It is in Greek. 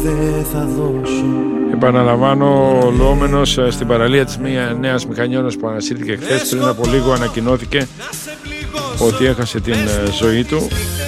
δεν θα δώσω. Επαναλαμβάνω, ο Λόμενος στην παραλία της Νέας Μηχανιώνας που ανασύρθηκε χθες, πριν από λίγο ανακοινώθηκε ότι έχασε την ζωή του.